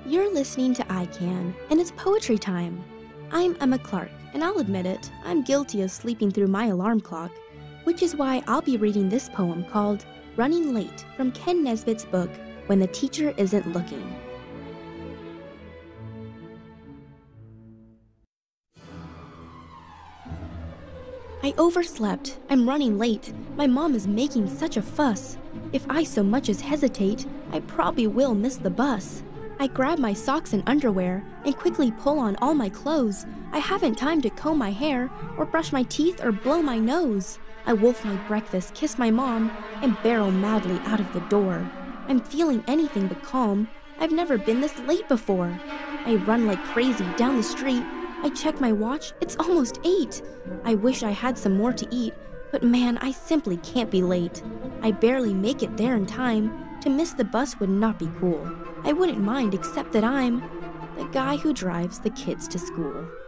You're listening to I Can, and it's poetry time. I'm Emma Clark, and I'll admit it, I'm guilty of sleeping through my alarm clock, which is why I'll be reading this poem called Running Late from Ken Nesbitt's book, When the Teacher Isn't Looking. I overslept. I'm running late. My mom is making such a fuss. If I so much as hesitate, I probably will miss the bus. I grab my socks and underwear and quickly pull on all my clothes. I haven't time to comb my hair or brush my teeth or blow my nose. I wolf my breakfast, kiss my mom, and barrel madly out of the door. I'm feeling anything but calm. I've never been this late before. I run like crazy down the street. I check my watch, it's almost 8. I wish I had some more to eat, but man, I simply can't be late. I barely make it there in time. To miss the bus would not be cool. I wouldn't mind except that I'm the guy who drives the kids to school.